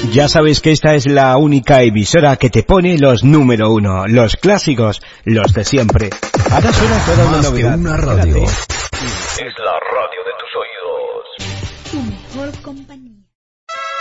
Ya sabes que esta es la única emisora que te pone los número uno, los clásicos, los de siempre. Ahora suena toda una novedad. Una radio. Es la radio de tus oídos. Tu mejor compañía.